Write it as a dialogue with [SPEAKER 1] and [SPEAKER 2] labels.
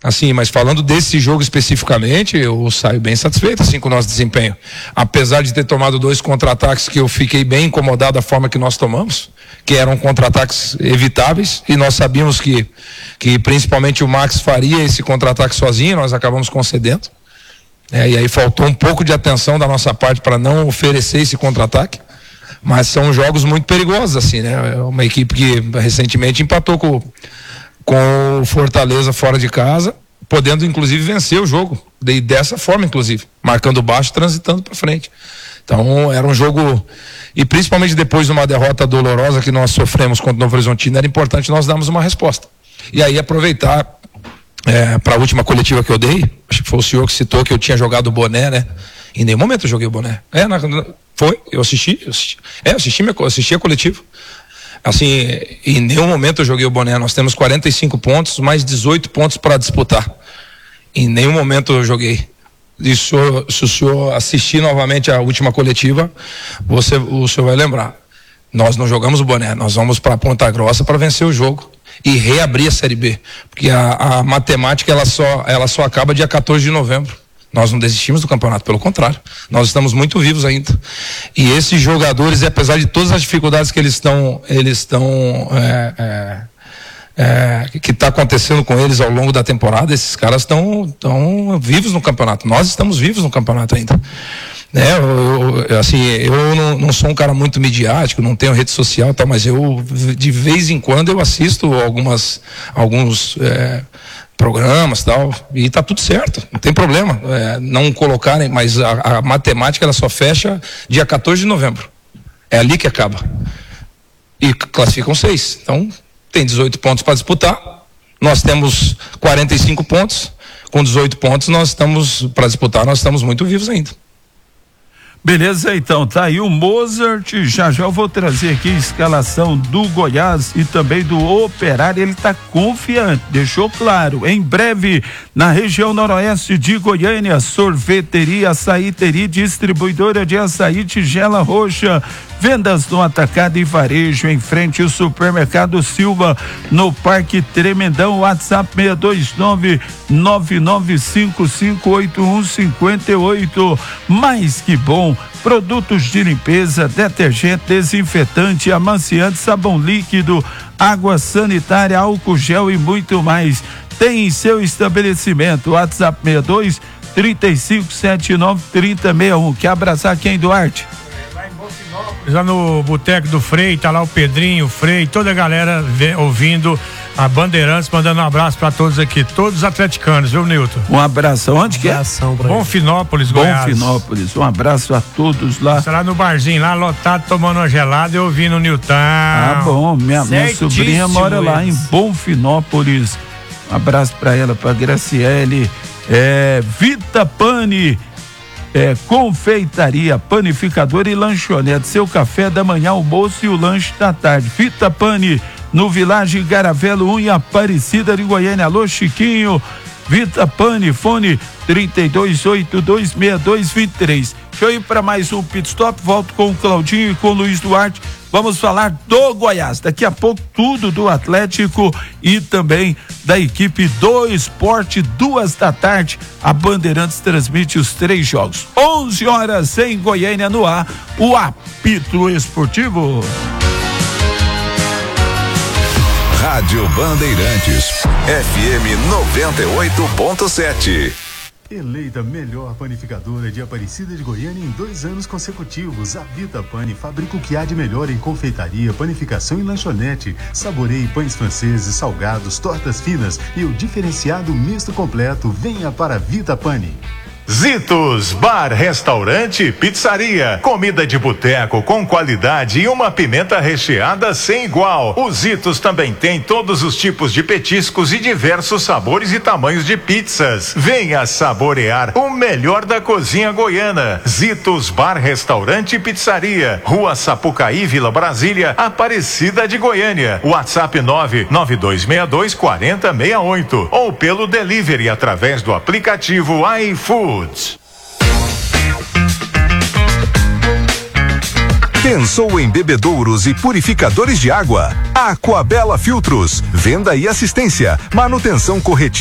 [SPEAKER 1] Assim, mas falando desse jogo especificamente, eu saio bem satisfeito assim com o nosso desempenho. Apesar de ter tomado 2 contra-ataques que eu fiquei bem incomodado da forma que nós tomamos, que eram contra-ataques evitáveis, e nós sabíamos que principalmente o Max faria esse contra-ataque sozinho, nós acabamos concedendo. E aí faltou um pouco de atenção da nossa parte para não oferecer esse contra-ataque. Mas são jogos muito perigosos, assim, né? É uma equipe que recentemente empatou com o Fortaleza fora de casa, podendo inclusive vencer o jogo, dessa forma inclusive, marcando baixo, transitando para frente. Então era um jogo, e principalmente depois de uma derrota dolorosa que nós sofremos contra o Novo Horizontino, era importante nós darmos uma resposta. E aí aproveitar para a última coletiva que eu dei, acho que foi o senhor que citou que eu tinha jogado o boné, né? Em nenhum momento eu joguei o boné. Eu assisti a coletiva. Assim, em nenhum momento eu joguei o boné. Nós temos 45 pontos, mais 18 pontos para disputar. Em nenhum momento eu joguei. E se o senhor assistir novamente a última coletiva, o senhor vai lembrar. Nós não jogamos o boné, nós vamos para Ponta Grossa para vencer o jogo e reabrir a Série B. Porque a matemática ela só acaba dia 14 de novembro. Nós não desistimos do campeonato, pelo contrário, nós estamos muito vivos ainda. E esses jogadores, apesar de todas as dificuldades que que está acontecendo com eles ao longo da temporada, esses caras estão vivos no campeonato. Nós estamos vivos no campeonato ainda. Eu não sou um cara muito midiático, não tenho rede social e tal, mas eu de vez em quando eu assisto alguns programas e tal, e tá tudo certo, não tem problema, não colocarem, mas a matemática ela só fecha dia 14 de novembro, é ali que acaba, e classificam 6, então tem 18 pontos para disputar, nós temos 45 pontos, com 18 pontos nós estamos para disputar, nós estamos muito vivos ainda.
[SPEAKER 2] Beleza, então, tá aí o Mozart, já eu vou trazer aqui a escalação do Goiás e também do Operário, ele tá confiante, deixou claro, em breve, na região noroeste de Goiânia, sorveteria, açaíteria, distribuidora de açaí Tigela Roxa, vendas no atacado e varejo, em frente ao supermercado Silva, no Parque Tremendão, WhatsApp 62999558158, mais que bom, produtos de limpeza, detergente, desinfetante, amaciante, sabão líquido, água sanitária, álcool gel e muito mais. Tem em seu estabelecimento, WhatsApp 62-3579-3061. Quer abraçar quem, Duarte?
[SPEAKER 3] Já no Boteco do Frei, tá lá o Pedrinho, o Frei, toda a galera ouvindo a Bandeirantes, mandando um abraço pra todos aqui, todos os atleticanos, viu, Nilton?
[SPEAKER 2] Um abraço, onde que é?
[SPEAKER 3] Bonfinópolis, Goiás.
[SPEAKER 2] Bonfinópolis, um abraço a todos lá.
[SPEAKER 3] Está lá no barzinho, lá lotado, tomando uma gelada e ouvindo o Nilton.
[SPEAKER 2] Ah, bom, minha sobrinha mora lá em Bonfinópolis, um abraço pra ela, pra Graciele, Vita Pane, confeitaria, panificador e lanchonete, seu café da manhã, almoço e o lanche da tarde. Vita Pane, no Vilagem Garavelo 1 em Aparecida de Goiânia. Alô, Chiquinho. Vita Pane, fone 32826223. Deixa eu ir para mais um pit stop, volto com o Claudinho e com o Luiz Duarte. Vamos falar do Goiás, daqui a pouco tudo do Atlético e também da equipe do Esporte, 14h, a Bandeirantes transmite os 3 jogos. 11 horas em Goiânia no ar, o apito esportivo.
[SPEAKER 4] Rádio Bandeirantes, FM 98.7.
[SPEAKER 5] Eleita melhor panificadora de Aparecida de Goiânia em 2 anos consecutivos, a Vita Pane fabrica o que há de melhor em confeitaria, panificação e lanchonete. Saboreie pães franceses, salgados, tortas finas e o diferenciado misto completo. Venha para a Vita Pane.
[SPEAKER 6] Zitos, bar, restaurante e pizzaria. Comida de boteco com qualidade e uma pimenta recheada sem igual. O Zitos também tem todos os tipos de petiscos e diversos sabores e tamanhos de pizzas. Venha saborear o melhor da cozinha goiana. Zitos, bar, restaurante e pizzaria. Rua Sapucaí, Vila Brasília, Aparecida de Goiânia. WhatsApp 992624068 ou pelo delivery através do aplicativo iFood.
[SPEAKER 4] Pensou em bebedouros e purificadores de água? Aquabela Filtros, venda e assistência, manutenção corretiva